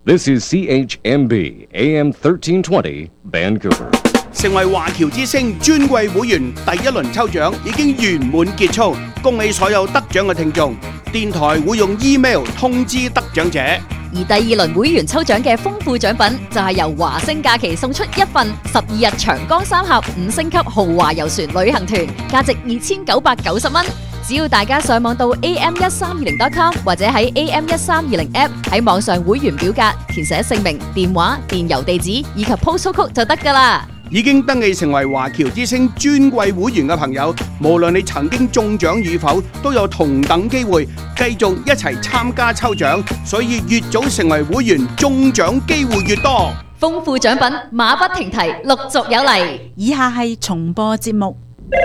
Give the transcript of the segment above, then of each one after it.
This is CHMB AM 1320 Vancouver。 成為華僑之星尊貴會員第一輪抽獎已經圓滿結束，恭喜所有得獎嘅聽眾。電台會用 email 通知得獎者。 而第二輪會員抽獎嘅豐富獎品就係由華星假期送出一份12日長江三峽5星級豪華遊船旅行團，價值2990蚊。只要大家上網到 am1320.com 或者喺 am1320 app 喺網上會員表格填寫姓名、電話、電郵地址以及 postal code 就得㗎啦。 已經登記成為華僑之星尊貴會員嘅朋友，無論你曾經中獎與否，都有同等機會繼續一齊參加抽獎，所以越早成為會員，中獎機會越多。 豐富獎品馬不停蹄，陸續有嚟。 以下係重播節目。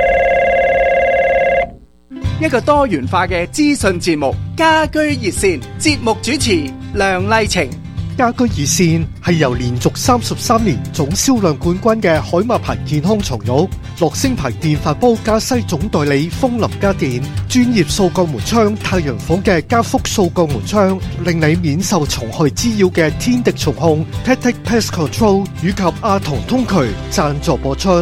一個多元化嘅資訊節目，家居熱線，節目主持梁麗晴。 家居熱線係由連續33年總銷量冠軍嘅海馬牌健康床褥、樂聲牌電飯煲加西總代理風林家電、專業掃鋼門窗太陽房嘅加福掃鋼門窗，令你免受蟲害滋擾嘅天敵蟲控 Tactic Pest Control 以及阿童通渠贊助播出。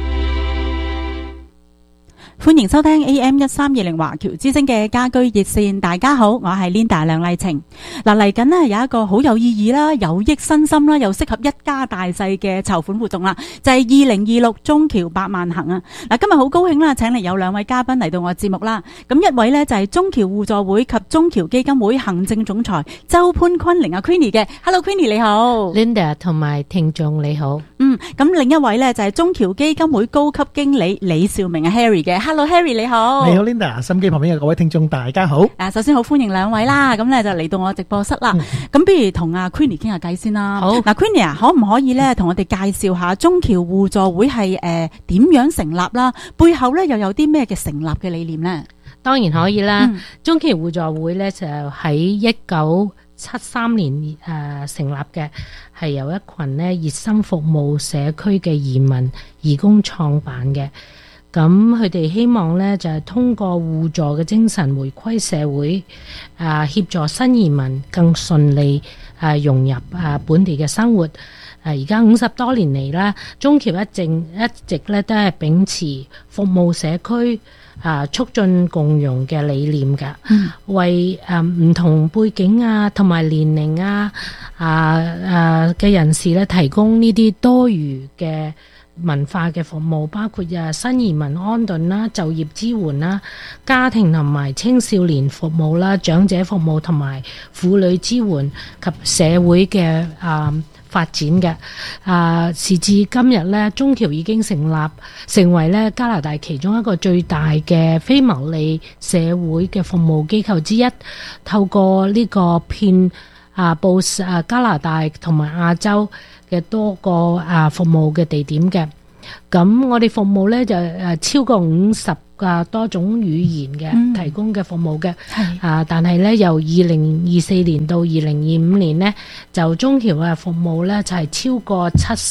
歡迎收聽 AM1320 華僑之聲嘅家居熱線。大家好，我係 Linda 梁麗晴。嚟緊呢有一個好有意義啦、有益身心啦，又適合一家大細嘅籌款活動啦，就係2026中僑百萬行啊！今日好高興啦，請嚟有兩位嘉賓嚟到我節目啦。咁一位呢就係中僑互助會及中僑基金會行政總裁周潘坤玲啊 Queenie 嘅。Hello Queenie 你好 ，Linda 同埋聽眾你好。 咁另一位呢就係中僑基金會高級經理李兆明啊 Harry 嘅。Hello Harry 你好。 你好 Linda， 心機旁邊嘅各位聽眾大家好。 首先好歡迎兩位啦，咁咧就嚟到我直播室啦。咁不如同阿 Queenie 傾下偈先啦。好，嗱 Queenie 啊，可唔可以咧同我哋介紹下中僑互助會係點樣成立啦？背後咧又有啲咩嘅成立嘅理念咧？ 當然可以啦。中僑互助會咧就喺1973年成立嘅，係由一群咧熱心服務社區嘅移民義工創辦嘅。咁佢哋希望咧就係通過互助嘅精神回饋社會，協助新移民更順利融入本地嘅生活。而家50多年嚟啦，中僑一直咧都係秉持服務社區、促進共融嘅理念㗎，為唔同背景同埋年齡嘅人士咧提供呢啲多餘嘅文化嘅服務，包括新移民安頓啦、就業支援啦、家庭同埋青少年服務啦、長者服務同埋婦女支援及社會嘅發展嘅。時至今日咧，中僑已經成為咧加拿大其中一個最大嘅非牟利社會嘅服務機構之一，透過呢個遍佈加拿大同埋亞洲嘅多個服務嘅地點嘅。咁我哋服務咧就超過50多種語言嘅提供嘅服務嘅。但係咧由2024年到2025年呢，就中僑嘅服務咧就係超過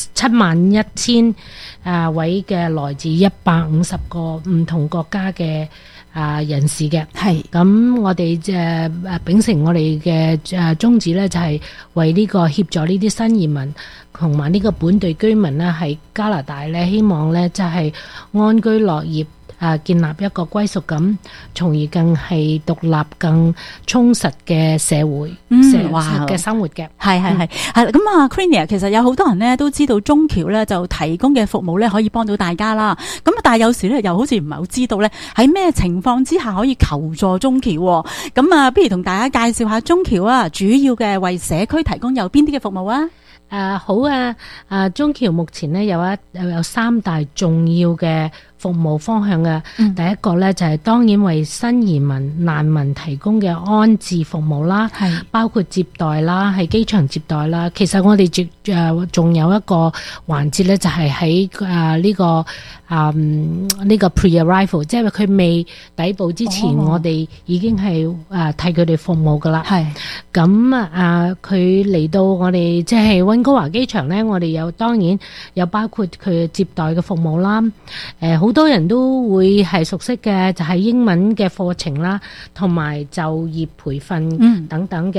71000位嘅來自150個唔同國家嘅人士嘅。咁我哋秉承我哋嘅宗旨咧，就係為呢個協助呢啲新移民同埋呢個本地居民咧，喺加拿大咧，希望咧就係安居樂業，建立一個歸屬感，從而更係獨立、更充實嘅社會嘅生活嘅。 係咁Queenie 其實有好多人咧都知道中僑咧就提供嘅服務咧可以幫到大家啦。咁但係有時咧又好似唔係好知道咧喺咩情況之下可以求助中僑。咁不如同大家介紹下中僑啊，主要嘅為社區提供有邊啲嘅服務啊？ 好啊！中僑目前咧有3大重要嘅服務方向嘅。第一個咧就係當然為新移民難民提供嘅安置服務啦，包括接待啦，喺機場接待啦。其實我哋仲有一個環節咧，就係喺呢個 pre-arrival， 即係佢未抵埗之前，我哋已經係替佢哋服務噶啦。咁佢嚟到我哋即係溫哥華機場咧，我哋當然有包括佢接待嘅服務啦。好多人都會係熟悉嘅，就係英文嘅課程啦，同埋就業培訓等等嘅。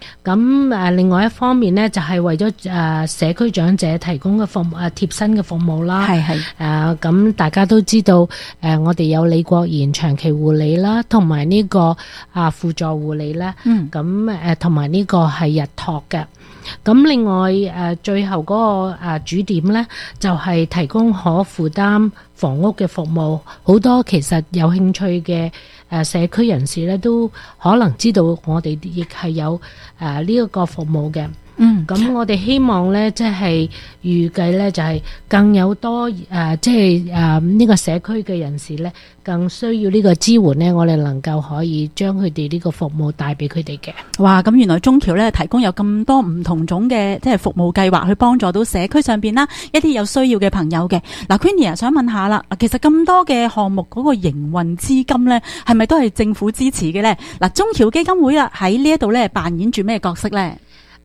咁另外一方面呢，就係為咗社區長者提供嘅服務貼身嘅服務啦。係咁大家都知道我哋有李國賢長期護理啦，同埋呢個輔助護理啦。咁同埋呢個係日托嘅。咁另外最後嗰個主點呢，就係提供可負擔房屋嘅服務。好多其實有興趣嘅社區人士呢，都可能知道我哋亦係有呢一個服務嘅。咁我哋希望呢，即係預計呢，就係更有多即係呢個社區嘅人士呢，更需要呢個支援呢，我哋能夠可以將佢哋呢個服務帶俾佢哋嘅。 哇！咁原來中僑呢，提供有咁多唔同種嘅即係服務計劃，去幫助到社區上邊啦一啲有需要嘅朋友嘅。嗱 Queenie 想問下啦，其實咁多嘅項目嗰個營運資金呢，係咪都係政府支持嘅呢？嗱，中僑基金會啦喺呢一度呢，扮演住咩角色呢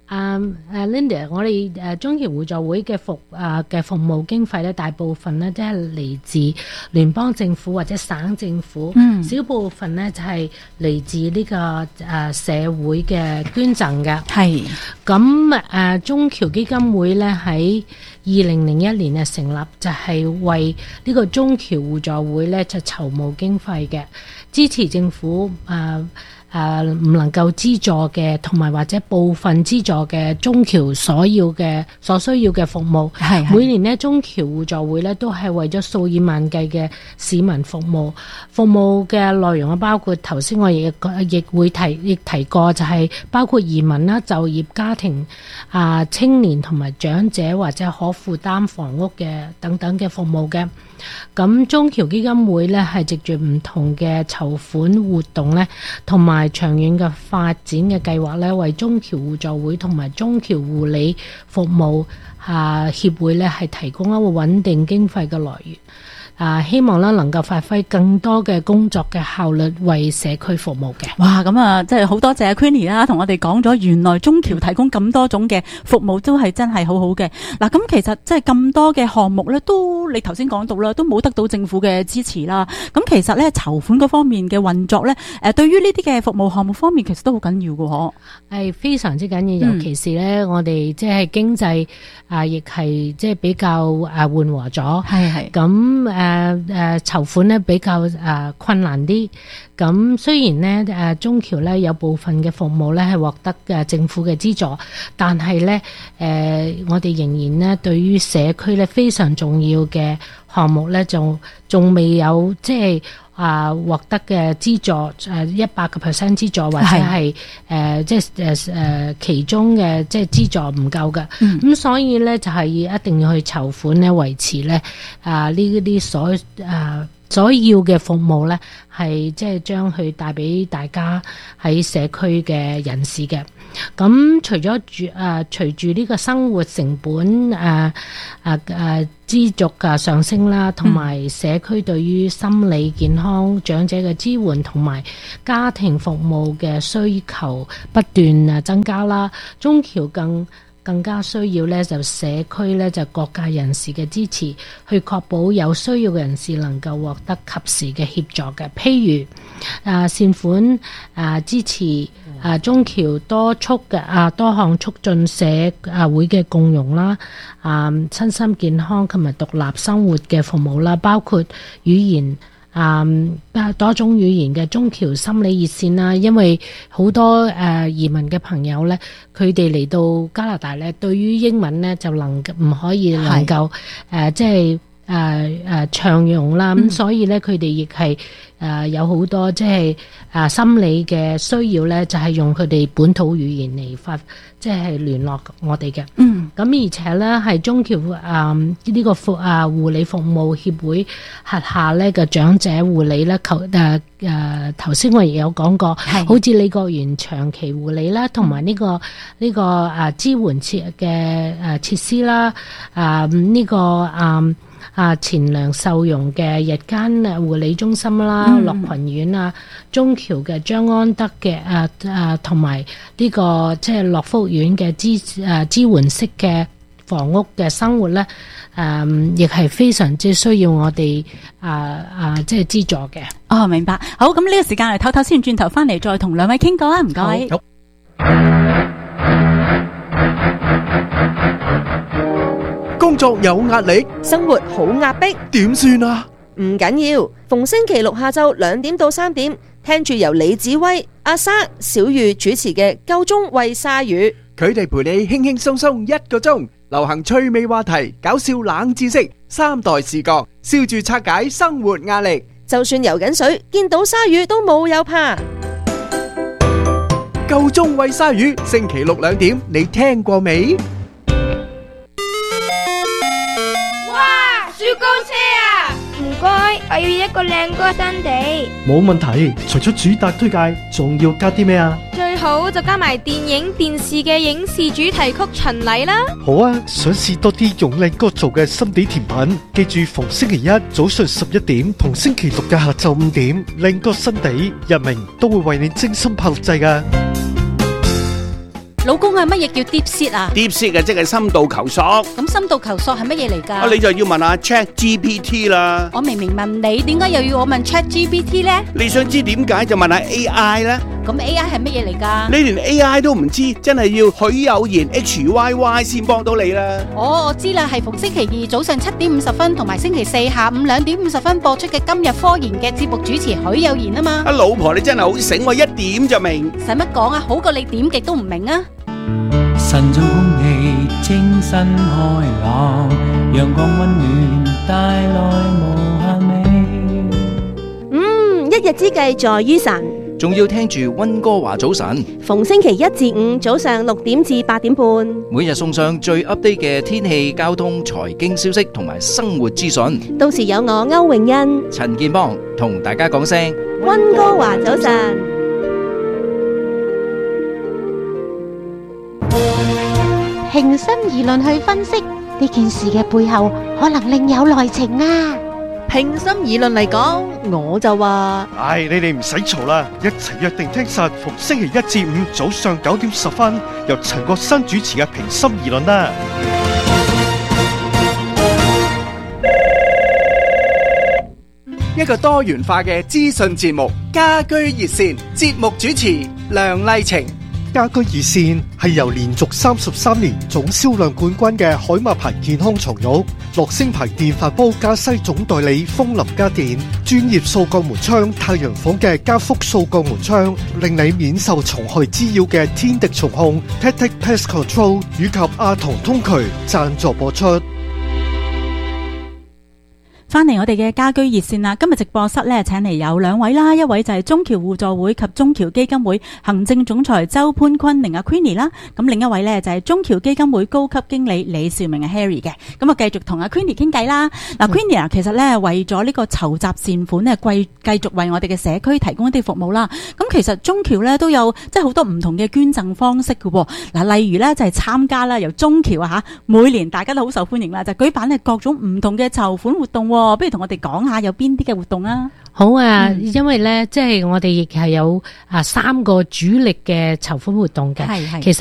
？Linda， 我哋中僑互助會嘅服務經費咧，大部分咧都係嚟自聯邦政府或者省政府，小部分咧就係嚟自呢個社會嘅捐贈嘅。係咁中僑基金會咧喺2001年成立，就係為呢個中僑互助會咧就籌募經費嘅，支持政府唔能夠資助嘅，同埋或者部分資助嘅中僑所需要嘅服務。係每年呢，中僑互助會呢都係為咗數以萬計嘅市民服務。服務嘅內容包括頭先我亦提過，就係包括移民啦、就業、家庭、青年同埋長者或者可負擔房屋嘅等等嘅服務嘅。咁中僑基金會呢係藉住唔同嘅籌款活動呢，同埋長遠嘅發展嘅計劃呢，為中僑互助會同埋中僑護理服務協會呢係提供一個穩定經費嘅來源。希望咧能夠發揮更多嘅工作嘅效率，為社區服務嘅。哇，咁即係好多謝 Queenie 啦，同我哋講咗原來中僑提供咁多種嘅服務都係真係好好嘅。嗱，咁其實即係咁多嘅項目咧，都你頭先講到啦，都冇得到政府嘅支持啦。咁其實咧籌款嗰方面嘅運作咧，對於呢啲嘅服務項目方面，其實都好緊要嘅嗬。係非常之緊要，尤其是咧我哋即係經濟亦係即係比較緩和咗。係咁籌款呢比較困難啲，咁雖然呢中僑呢有部分嘅服務呢係獲得政府嘅資助，但係呢我哋仍然呢對於社區呢非常重要嘅項目呢仲未有即係獲得嘅資助100% 資助，或者係即係其中嘅即係資助唔夠嘅，咁所以咧就係一定要去籌款咧維持咧呢啲所要嘅服務咧係即係將佢帶俾大家喺社區嘅人士嘅。咁隨住呢個生活成本持續上升啦，同埋社區對於心理健康長者嘅支援同埋家庭服務嘅需求不斷增加啦，中僑更加需要咧就社區咧就各界人士嘅支持，去確保有需要嘅人士能夠獲得及時嘅協助嘅。譬如善款支持中僑多項促進社會嘅共融啦，身心健康同埋獨立生活嘅服務啦，包括語言多種語言嘅中僑心理熱線啦，因為好多移民嘅朋友咧，佢哋嚟到加拿大咧，對於英文咧就唔可以能夠即係暢用啦，咁所以咧佢哋亦係有好多即係心理嘅需要咧，就係用佢哋本土語言嚟即係聯絡我哋嘅。咁而且咧係中僑呢個護理服務協會轄下咧嘅長者護理咧，頭先我亦有講過，好似李國賢長期護理啦，同埋呢個支援設施啦，呢個前良受用嘅日間護理中心啦，樂群院中僑嘅張安德嘅同埋呢個即係樂福院嘅支援式嘅房屋嘅生活咧，亦係非常之需要我哋即係資助嘅。哦，明白。好，咁呢個時間嚟唞唞先，轉頭翻嚟再同兩位傾過啦，唔該。好。 作有壓力， 生活好壓迫， 點算啊？ 唔緊要，逢星期六下晝2點到3點，聽住由李子威、阿莎、小玉主持嘅《夠鐘喂鯊魚》， 佢哋陪你輕輕鬆鬆1個鐘，流行趣味話題、搞笑冷知識、3代視角，笑住拆解生活壓力。 就算游緊水，見到鯊魚都冇有怕。 夠鐘喂鯊魚，星期六2點，你聽過未？ 哇，雪糕車啊！唔該，我要一個靚歌新地。 冇問題，除咗主打推介，仲要加啲咩啊？ 最好就加埋電影、電視嘅影視主題曲巡禮啦。 好啊，想試多啲用靚歌做嘅心地甜品，記住逢星期一早上11點同星期六嘅下晝5點，靚歌新地日明都會為你精心炮製㗎。 老公啊，乜嘢叫 deep seat 啊 ？deep seat 即係深度求索。 咁深度求索係乜嘢嚟㗎？ 你就要問下 ChatGPT 啦。 我明明問你，點解又要我問 ChatGPT 呢？ 你想知點解就問下 AI 啦。 咁 AI 係乜嘢嚟㗎？ 你連 AI 都唔知，真係要許有言 HYY 先幫到你啦。 我知啦，係逢星期二早上7點50分同埋星期四下午2點50分播出嘅今日科研嘅節目主持許有言啊嘛。 老婆你真係好醒，我一點就明。 使乜講啊？好過你點極都唔明啊！ 晨早空氣清新開朗，陽光溫暖帶來無限美。 一日之計在於晨， 仲要聽住溫哥華早晨， 逢星期1至5早上6點至8點半， 每日送上最 update 嘅天氣、交通、財經消息同埋生活資訊。 到時有我歐詠欣、 陳建邦同大家講聲溫哥華早晨。 平心而論去分析呢件事嘅背後，可能另有內情啊！ 平心而論嚟講，我就話： 你哋唔使嘈啦，一齊約定聽實逢星期1至5早上9點10分，由陳國新主持嘅平心而論啦。 一個多元化嘅資訊節目，家居熱線，節目主持梁麗晴。 家居熱線係由連續33年總銷量冠軍嘅海馬牌健康床褥、樂聲牌電飯煲加西總代理風林家電、專業掃鋼門窗太陽房嘅加福掃鋼門窗，令你免受蟲害滋擾嘅天敵蟲控 Tactic Pest Control 以及阿童通渠贊助播出。 翻嚟我哋嘅家居熱線啦，今日直播室咧請嚟有2位啦，一位就係中僑互助會及中僑基金會行政總裁周潘坤寧阿 Queenie 啦，咁另一位咧就係中僑基金會高級經理李兆明阿 Harry 嘅，咁啊繼續同阿 Queenie 傾偈啦。嗱 Queenie 啊，其實咧為咗呢個籌集善款咧，繼續為我哋嘅社區提供一啲服務啦。咁其實中僑咧都有即係好多唔同嘅捐贈方式嘅，嗱例如咧就係參加啦，由中僑啊吓，每年大家都好受歡迎啦，就舉辦咧各種唔同嘅籌款活動。不如同我哋講下有邊啲嘅活動啊？ 好啊，因為咧，即係我哋亦係有3個主力嘅籌款活動嘅。其實